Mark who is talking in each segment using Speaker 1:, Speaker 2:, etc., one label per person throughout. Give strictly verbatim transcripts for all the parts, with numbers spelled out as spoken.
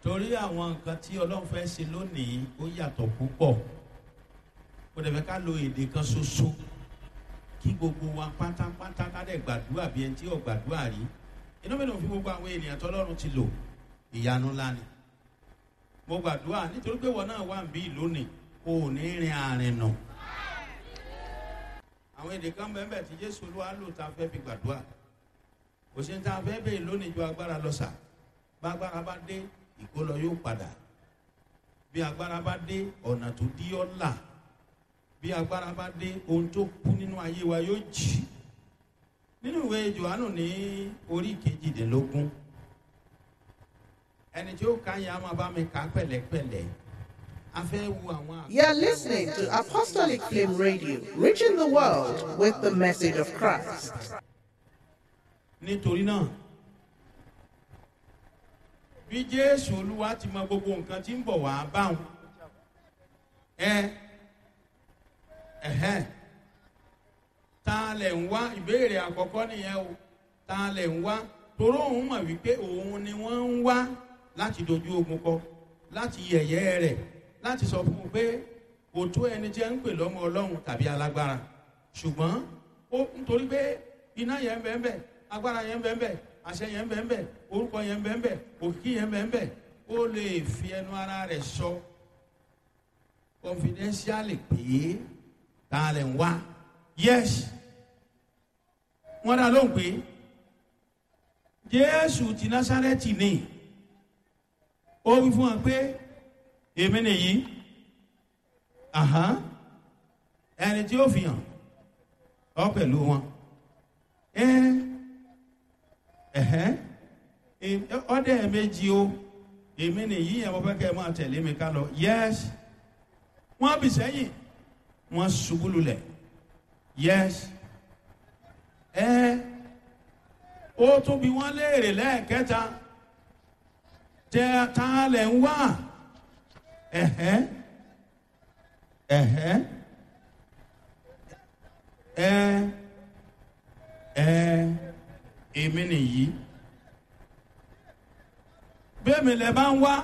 Speaker 1: torí àwọn nǹkan tí ọlọ́run fẹ́ ṣe lónìí ó yàtọ̀ púpọ̀. Kò dẹ̀ fẹ́ ká lo èdè kan ṣoṣo kí gbogbo wa pátápátá ká dẹ̀ gbàdúrà bí ẹni tí ò gbàdúrà rí. Inú mi ló fi gbogbo àwọn ènìyàn tọ́lọ́run ti lò ìyanu ńlá ni. Mo gbàdúrà nítorí pé wọn náà wà ń bí lónìí kò ní rin àrìn nà. Àwọn èdè kan bẹ́ẹ̀ bẹ́ẹ̀ tí Jésù Olúwa lò tá a fẹ́ fi gbàdúrà. Kò sí ní tá a fẹ́ bẹ́ẹ̀ lónìí ju agbára lọ sà. Bá agbára bá dé ìkólọ yóò padà. Bí agbára bá dé ọ̀nà tó dí ọ́ là. Bí agbára bá dé ohun tó kú nínú ayé wa yóò jì. Nínú ìwé Jòhánù ní orí kejìdínlógún. Ẹni tí ó ka yẹn a máa bá mi kà pẹ̀lẹ́pẹ̀lẹ́. A fẹ́ wo àwọn.
Speaker 2: You are listening to Apostolic Flame Radio, reaching the world with the message of Christ.
Speaker 1: Nítorí náà, bí Jésù Olúwa ti mọ gbogbo nǹkan tí ń bọ̀ wá báwọn. Ẹ ẹ̀hẹ́n ta lẹ̀ ń wá ìbéèrè àkọ́kọ́ nìyẹn o ta lẹ̀ ń wá toró òun mọ̀ wípé òun ni wọ́n ń wá láti dojú ogun kọ láti yẹ̀yẹ́ rẹ̀ láti sọ fún un pé kò tó ẹni tí ẹ ń pè lọ́mọ Ọlọ́run tàbí alágbára ṣùgbọ́n ó nítorí pé iná yẹn ń bẹ ń bẹ agbára yẹn ń bẹ ń bẹ àṣẹ yẹn ń bẹ ń bẹ orúkọ yẹn ń bẹ ń bẹ òkìkí yẹn ń bẹ ń bẹ ó lè fi ẹnu ara rẹ̀ sọ confidentially pé ta lẹ̀ ń wá yes wọ́n dá lóhùn pé Jésù ti Násárẹ́tì ni ó wí fún wa pé èmi nìyí ẹni tí ó fi hàn ọ pẹ̀lú wọn ọdẹ méjì o èmi nìyí ẹ̀ wọ́n fẹ́ kẹ́ ẹ máa tẹ̀lé mi ká lọ yes wọ́n bì sẹ́yìn wọ́n ṣubú lulẹ̀ yes ẹ ó tún bí wọ́n léèrè lẹ́ẹ̀kẹta tẹ ta lẹ̀ ń wá ẹ̀hẹ́ ẹ̀hẹ́ ẹ ẹ èmi nìyí bẹ́ẹ̀ mi lẹ bá ń wá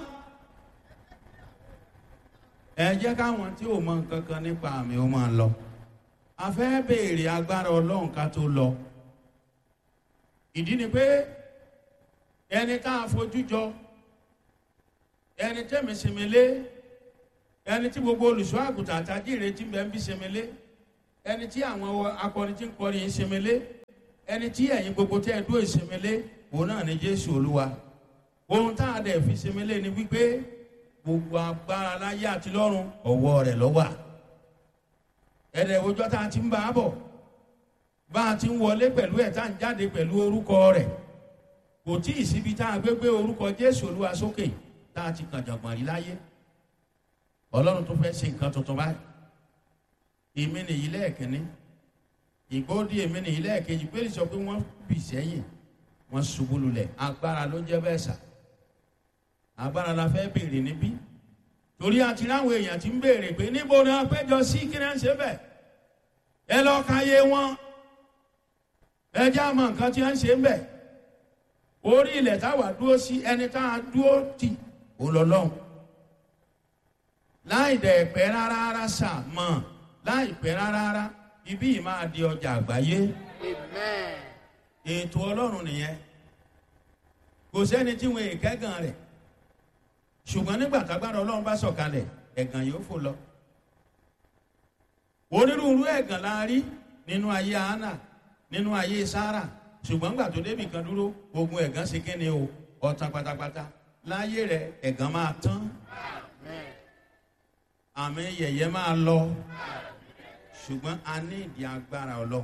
Speaker 1: ẹ jẹ́ káwọn tí ò mọ nǹkan kan nípa àmì ó máa lọ a fẹ́ béèrè agbára Ọlọ́run ká tó lọ ìdí ni pé ẹni tá a fojú jọ ẹni tẹ́mi sèmélé ẹni tí gbogbo olùṣọ́ àgùntàn àtàjì ìrètí ń bẹ ń bí sèmélé ẹni tí àwọn akọrin tí ń kọrin yìí sèmélé ẹni tí ẹ̀yin gbogbo tẹ́ ẹ dúró sèmélé òun náà ni Jésù Olúwa ohun tá a dẹ̀ fi sèmélé ni wípé gbogbo agbára láyé àti lọ́run ọwọ́ rẹ̀ ló wà ẹ̀rẹ̀ òjò tá a ti ń bá a bọ̀ bá a ti ń wọlé pẹ̀lú ẹ̀ tá a ń jáde pẹ̀lú orúkọ rẹ̀ kò tí ì síbi tá a gbé gbé orúkọ Jésù Olúwa sókè tá a ti kàn jọ̀gbọ̀n rí láyé Ọlọ́run tó fẹ́ ṣe nǹkan tuntun báyìí èmi nìyí lẹ́ẹ̀kínní ìgbóòdì èmi nìyí lẹ́ẹ̀kejì pé sọ pé wọ́n bì sẹ́yìn wọ́n ṣubú lulẹ̀ agbára ló jẹ́ bẹ́ẹ̀ sà agbára la fẹ́ béèrè níbí torí àti láwọn èèyàn ti ń béèrè pé níbo ni wọ́n péjọ sí kí náà ń ṣe bẹ́ẹ̀ ẹ lọ ka yé wọn ẹ já mọ nǹkan tí wọ́n ń ṣe ń bẹ̀ orí ilẹ̀ táwa dúró sí ẹni tá a dúró tì ó lọ lọ́hùn láì dẹ̀ pẹ́ rárá rárá sà mọ̀ láì pẹ́ rárá rárá ibí yìí máa di ọjà àgbáyé ètò Ọlọ́run nìyẹn kò sẹ́ni tí wọn èkẹ́gàn rẹ̀ ṣùgbọ́n nígbà tágbára Ọlọ́run bá sọ̀kalẹ̀ ẹ̀gàn yóò fò lọ onírúurú ẹ̀gàn la rí nínú ayé Hánà nínú ayé Sárà ṣùgbọ́n gbà tó débì kan dúró ogun ẹ̀gàn ṣe kí ni o ọ̀tàn pátápátá láyé rẹ̀ ẹ̀gàn máa tán àmì yẹ̀yẹ́ máa lọ ṣùgbọ́n a ní ìdí agbára Ọlọ́run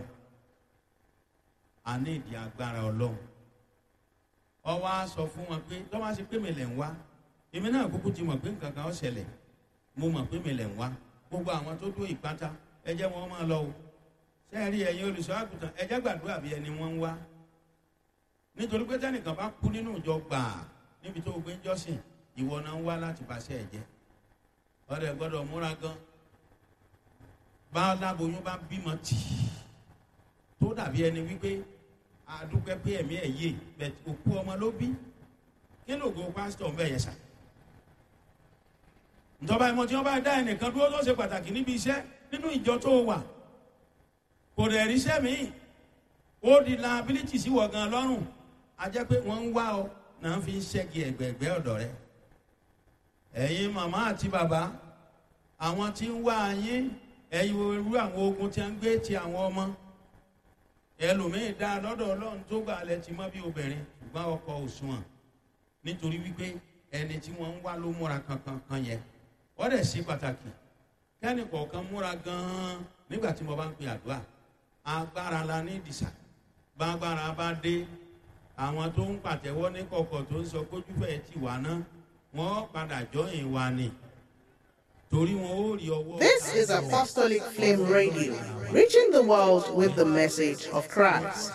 Speaker 1: a ní ìdí agbára Ọlọ́run ó wá sọ fún wọn pé tó bá ṣe pé mi lẹ̀ ń wá èmi náà kúkú ti mọ̀ pé nǹkan kan ó ṣẹlẹ̀ mo mọ̀ pé mi lẹ̀ ń wá gbogbo àwọn tó dó ìpátá ẹ jẹ́ wọn máa lọ o sẹ́ẹ̀rí ẹ̀yin olùṣọ́ àgùntàn ẹ jẹ́ gbàdúrà bí ẹni wọ́n ń wá nítorí pé tẹ́nìkan bá kú nínú ìjọ gbàà níbi tó gbé ń jọ́sìn ìwọ náà ń wá láti bàṣẹ ẹ̀ jẹ́ ọ̀rẹ́ gbọ́dọ̀ múra gan bá láboyún bá bímọ tì tó dàbí ẹni wípé àdúpẹ́ pé ẹ̀mí ẹ̀ yé bẹ̀ òkú ọmọ ló bí kí ló go pásítọ̀ ń bẹ̀ yẹn sà ìjọba ìmọ̀ tí wọ́n bá dá ẹnìkan dúró tó ṣe pàtàkì níbi iṣẹ́ nínú ìjọ tó wà, kò dẹ̀ ríṣẹ́ míì, ó di liability sí wọ̀ gan lọ́rùn. A jẹ́ pé wọ́n ń wá ọ náà fi ń ṣẹ́gi ẹ̀gbẹ̀gbẹ́ ọ̀dọ̀ rẹ. Ẹ̀yin màmá àti bàbá, àwọn tí ń wá yín, ẹ̀yin irú àwọn ogun tí a ń gbé ti àwọn ọmọ. Ẹlòmíì dá lọ́dọ̀ Ọlọ́run tó gbà lẹ ti mọ́ bí obìnrin, ṣùgbọ́n ọkọ òṣùwọ̀n, nítorí wípé ẹni tí wọ́n ń wá ló múra kankan kan yẹn. Wọ́n dẹ̀ sí pàtàkì kẹ́ni kọ̀ọ̀kan múra gan-an nígbà tí mo bá ń pe àdúrà. Agbára la ní ìdìsà, bágbára bá dé, àwọn tó ń pàtẹ́wọ́ ní kọ̀kọ̀ tó ń sọ kójúfẹ́ ti wà náà, wọ́n padà jọyìn wa ni. Torí wọn ó rí ọwọ́.
Speaker 2: This is Apostolic Flame Radio, reaching the world with the message of Christ.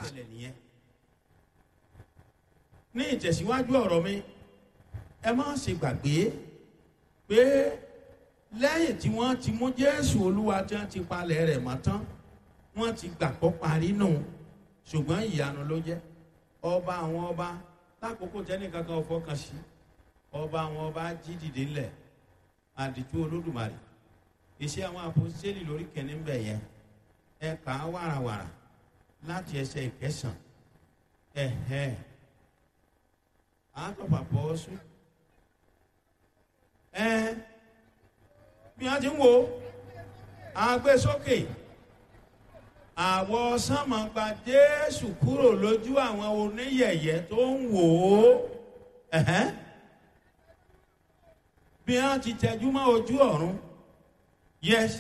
Speaker 1: Ní ìtẹ̀síwájú ọ̀rọ̀ mi, ẹ má ṣe gbàgbé pé lẹ́yìn tí wọ́n ti mú Jésù Olúwa tí wọ́n ti palẹ̀ rẹ̀ mọ́ tán, wọ́n ti gbàgbọ́ parí nù. Ṣùgbọ́n ìyanu ló jẹ́. Ọba àwọn ọba lákòókò tẹ́nìkankan ò fọkàn sí, ọba àwọn ọba jí dìde ńlẹ̀. Àdìtú Olódùmarè, iṣẹ́ àwọn àpòstélì lórí kẹ́ni ń bẹ̀ yẹn, ẹ kà á wàràwàrà láti ẹsẹ̀ ìkẹsàn. Ẹ̀hẹ́ àtọ̀pà bọ́ sùn. Ẹ bí wọ́n ti ń wo àgbésókè, àwọ̀ sánmọ̀ gba Jésù kúrò lójú àwọn oníyẹ̀yẹ́ tó ń wò ó. Ẹ̀hẹ́ bí wọ́n ti tẹjú mọ́ ojú ọ̀run, yes,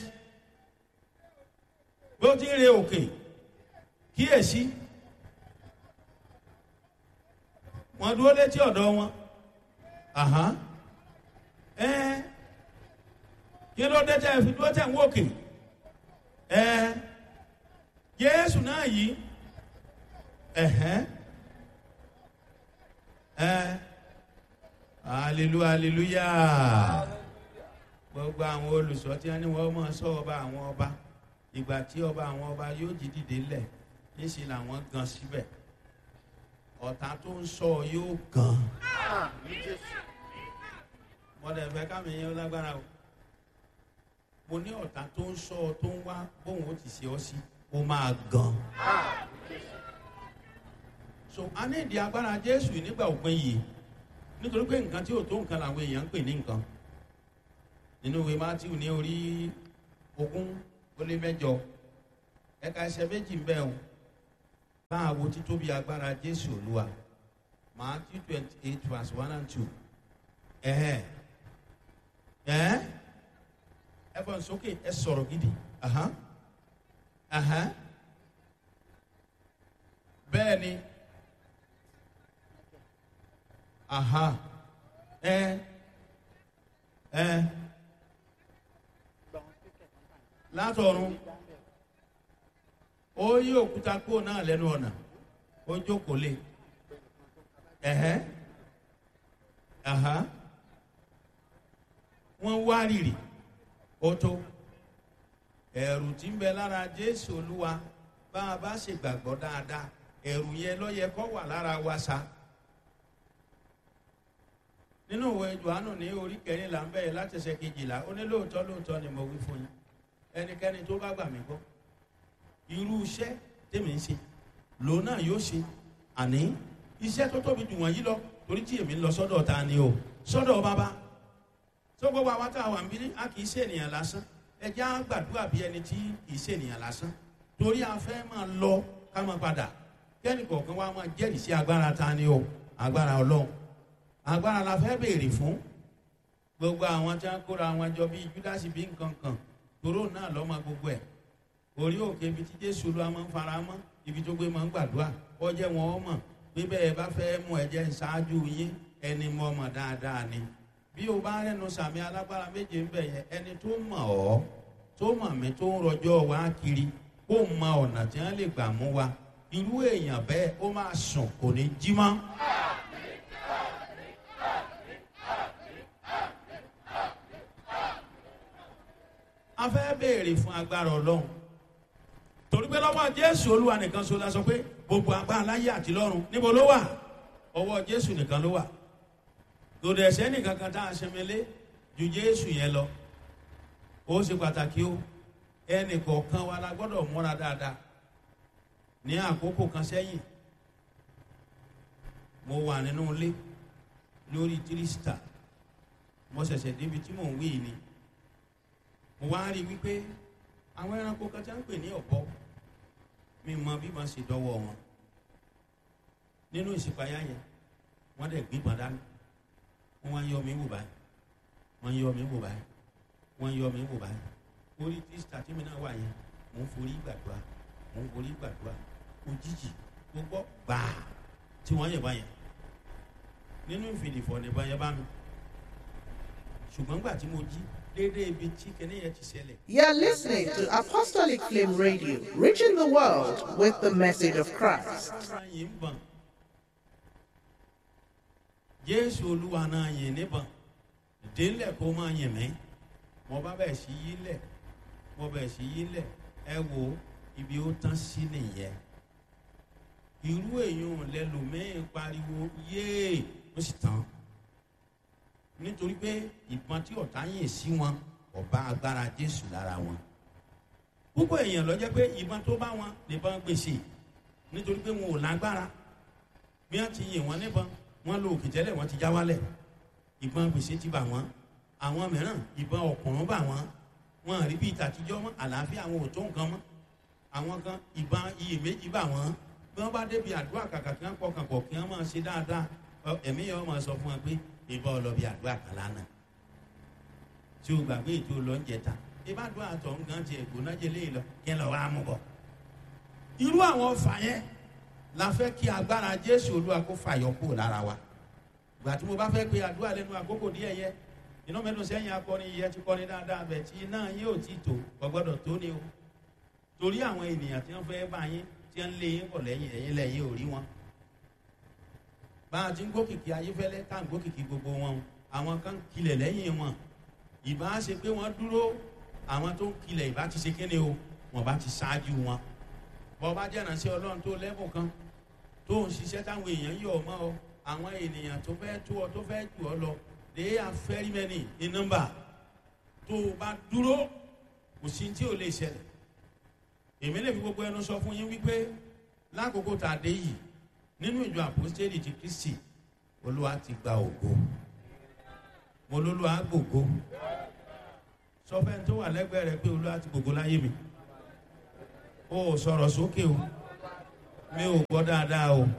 Speaker 1: bí ó ti ń re òkè, kíyèsí wọ́n dúró létí ọ̀dọ̀ wọn. Àhán ẹ kí ló dé tẹ́ fi dúró tẹ̀ ń wòkè? Ẹ Jésù náà yìí. Ẹ̀hẹ́ ẹ hallelujah hallelujah. Gbogbo àwọn olùsọ tí wọ́n ní wọ́n máa sọ ọba àwọn ọba, ìgbà tí ọba àwọn ọba yóò jí dìde lẹ̀, níṣẹ́ làwọn gan síbẹ̀. Ọ̀tá tó ń sọ yóò gan. Wọ́n dẹ̀ fẹ́ kámi yẹn lágbára o. Mo ní ọ̀tá tó ń sọ tó ń wá bóun ó ti ṣe ọ sí, ó máa gan. So a ní ìdí agbára Jésù nígbà òpin yìí, nítorí pé nǹkan tí ò tó nǹkan làwọn èèyàn ń pè ní nǹkan. Nínú ìwé Mátíù ní orí ogún ó lé mẹ́jọ, ẹ̀ka ẹsẹ̀ méjì ń bẹ o. Báwo títóbi agbára Jésù Olúwa. Matthew twenty eight verse one and two. Ẹ̀hẹ́ ẹ̀ ẹ fọ́n sókè ẹ sọ̀rọ̀ gidi. Ahán ahán bẹ́ẹ̀ ni. Aha ẹ ẹ látọ̀run ó yí òkúta kó náà lẹ́nu ọ̀nà, ó jókòó lé. Ẹ̀hẹ́ aha wọ́n wá rìrì, ó tó. Ẹ̀rù tí ń bẹ lára Jésù Olúwa, bá a bá ṣe gbàgbọ́ dáadáa, ẹ̀rù yẹn ló yẹ kó wà lára wa sa. Nínú ìwé Jòhánù ní orí kẹrìnlá ń bẹ̀rẹ̀ láti ẹsẹ̀ kejìlá, ó ní lóòótọ́ lóòótọ́ ni mo wí fún yín, ẹnikẹ́ni tó bá gbà mí gbọ́, irú iṣẹ́ tèmi ń ṣe lòun náà yóò ṣe, àní iṣẹ́ tó tóbi jù wọ̀nyí lọ, torí tí èmi ń lọ sọ́dọ̀ ta ni o, sọ́dọ̀ Bàbá. Tó gbogbo àwọn tá a wà ń bí, a kì í ṣe ènìyàn lásán. Ẹ jẹ́ á gbàdúrà bí ẹni tí kì í ṣe ènìyàn lásán, torí a fẹ́ máa lọ ká máa padà. Kẹ́ni kọ̀ọ̀kan wa máa jẹ́rìí sí agbára ta ni o, agbára Ọlọ́run. Agbára la fẹ́ béèrè fún. Gbogbo àwọn tí wọ́n kóra wọn jọ bíi Júdásì bí nǹkan kan, toró náà lọ́mọ gbogbo ẹ̀. Orí òkè ibi tí Jésù Olúwa máa ń fara mọ́, ibi tó gbé máa ń gbàdúrà, ó jẹ́ wọn ó mọ̀ pé bẹ́ẹ̀ bá fẹ́ mú ẹ̀jẹ̀ ṣáájú yín, ẹni mọ̀ mọ̀ dáadáa ni. Bí o bá rẹ́nu sàmì alágbára méje ń bẹ̀ yẹn, ẹni tó mọ̀ ọ́, tó mọ̀ mí, tó ń rọjọ́ wa kiri, ó mọ ọ̀nà tí wọ́n lè gbà mú wa. Irú èèyàn bẹ́ẹ̀ ó máa sùn kò ní jí mọ́. A fẹ́ béèrè fún agbára Ọlọ́run, torí pé lọ́wọ́ Jésù Olúwa nìkan ṣoṣo la sọ pé gbogbo agbára láyé àti lọ́run níbo ló wà? Ọwọ́ Jésù nìkan ló wà. Lòdì ẹ̀ṣẹ̀ nìkan kan tá a ṣẹmẹlé ju Jésù yẹn lọ. Ó ṣe pàtàkì o. Ẹnì kọ̀ọ̀kan wa la gbọ́dọ̀ múra dáadáa. Ní àkókò kan sẹ́yìn, mo wà nínú ilé lórí tírísítà. Mo ṣẹ̀ṣẹ̀ débi tí mò ń wí ni. Mo wá rí wípé àwọn ẹranko kan tí wọ́n ń pè ní ọ̀bọ, mi mọ bí wọ́n ṣe dọ́wọ́ wọn. Nínú ìṣípayá yẹn, wọ́n dẹ̀ gbígbọ́n dání. Wọ́n wá ń yọ mí wò báyìí. Wọ́n ń yọ mí wò báyìí. Wọ́n ń yọ mí wò báyìí. Orí tírísítà tí mi náà wà yẹn, mò ń forí gbàdúrà. Mò ń forí gbàdúrà. Òjijì mo gbọ́ gbàá tí wọ́n yẹ̀ báyẹn. Nínú ìfìdífọ̀ nìbọn yẹn bá mi. Ṣùgbọ́n gbà tí mo jí déédéé ibi tí kẹ́ni yẹn ti ṣẹlẹ̀.
Speaker 2: You're listening to Apostolic Flame Radio, reaching the world with the message of Christ.
Speaker 1: Jésù Olúwa náà yìn níbọn. Délẹ̀ kó máa yìn mí. Mo bá bẹ̀ sí yí lẹ̀. Mo bẹ̀ sí yí lẹ̀. Ẹ wo ibi ó tán sí nìyẹn. Irú èèyàn lẹ́lòmíì pariwo yéè ó sì tán. Nítorí pé ìbọn tí ọ̀tá yìn sí wọn ọba agbára Jésù lára wọn. Púpọ̀ èèyàn ló jẹ́ pé ìbọn tó bá wọn nìbọn gbèsè. Nítorí pé wọn ò lágbára. Bí wọ́n ti yìn wọ́n níbọn, wọ́n lo òkè tẹ́lẹ̀ wọ́n ti já wálẹ̀. Ìbọn gbèsè ti bà wọ́n. Àwọn mìíràn ìbọn ọ̀kùnrùn bà wọ́n. Wọ́n rí bí ìtàtijọ́ mọ́, àlàáfíà àwọn ò tó nǹkan mọ́. Àwọn kan ìbọn iyèméjì bà wọ́n. Bí wọ́n bá débi àdúrà kàkà kí wọ́n pọkàn pọ̀ kí wọ́n máa ṣe dáadáa, ẹ̀mí yẹn wọ́n máa sọ fún wọn pé ìbọn ọlọ́bì àdúrà kan lánàá. Tí o gbàgbé ètò lọ́njẹta, ìbá àdúrà tọ̀ ń gan ti ẹ̀gbọ́n jẹ léè lọ kí ẹ lọ wá mú bọ̀. Irú àwọn ọfà yẹn la fẹ́ kí agbára Jésù Olúwa kó fàyọ kúrò lára wa. Ìgbà tí mo bá fẹ́ pe àdúrà lẹ́nu àkókò díẹ̀ yẹ, iná mẹ́nu sẹ́yìn akọrin yẹ ti kọrin dáadáa bẹ̀ tí iná yóò ti tò ọgbọ́dọ̀ tó ní o. Torí àwọn ènìyàn tí wọ́n fẹ́ bá yín tí wọ́n lé yín bọ̀ lẹ́yìn ẹ̀yìn lẹ́yìn ò rí wọn. Bá a ti ń gbókìkí ayéfẹ́lẹ́ tá à ń gbókìkí gbogbo wọn, àwọn kan kilẹ̀ lẹ́yìn wọn. Ìbá ṣe pé wọ́n dúró, àwọn tó ń kilẹ̀ ìbá ti ṣe kéde o, wọ́n bá ti ṣáájú wọn. Bọ́ bá jẹ́ ìránṣẹ́ Ọlọ́run tó lẹ́bùn kan tó ń ṣiṣẹ́ táwọn èèyàn yọ̀ ọ́ mọ́ ọ, àwọn ènìyàn tó fẹ́ tó ọ tó fẹ́ jù ọ lọ, they are very many in number. Tó o bá dúró, kò sí tí ò lè ṣẹlẹ̀. Èmi lè fi gbogbo ẹnu sọ fún yín wípé lákòókò tá a dé yìí nínú ìjọ àpòstélì ti Kristi Olúwa ti gba ògo. Mo lólúwa gbògo. Sọ fẹ́ tó wà lẹ́gbẹ̀ẹ́ rẹ pé Olúwa ti gbògo láyé mi. O ò sọ̀rọ̀ sókè o. Mi ò gbọ́ dáadáa o.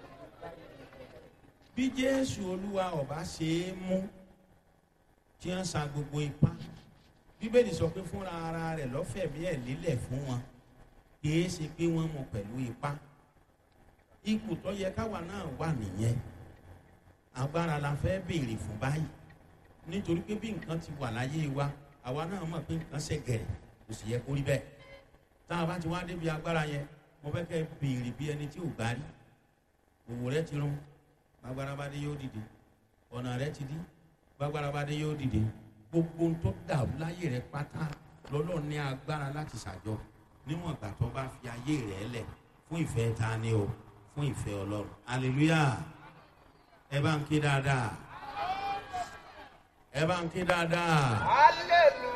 Speaker 1: Bí Jésù Olúwa ọba ṣe é mú tí wọ́n sa gbogbo ipá. Bíbélì sọ pé fúnra ara rẹ̀ lọ́fẹ̀mí ẹ̀ lílẹ̀ fún wọn. Kìí ṣe pé wọ́n mú pẹ̀lú ipá. Ipò tó yẹ káwa náà wà nìyẹn. Agbára la fẹ́ béèrè fún báyìí. Nítorí pé bí nǹkan ti wà láyé wa, àwa náà mọ̀ pé nǹkan ṣe gẹ̀rẹ̀ kò sì yẹ kó rí bẹ́ẹ̀. Tá a bá ti wá débi agbára yẹn, mo fẹ́ kẹ́ béèrè bí ẹni tí ò gbá rí. Òwò rẹ ti rún, agbára bá dé yóò dìde. Ọ̀nà rẹ ti dí, agbára bá dé yóò dìde. Gbogbo ohun tó dàrú láyé rẹ pátá lọ́lọ́ ní agbára láti ṣàjọ. Níwọ̀n ìgbà tó bá fi ayé rẹ̀ lẹ̀ fún ìfẹ́ ta ni o, fún ìfẹ́ Ọlọ́run. Hallelujah. Ẹ bá ń ké dáadáa. Ẹ bá ń ké dáadáa.
Speaker 3: Hallelujah.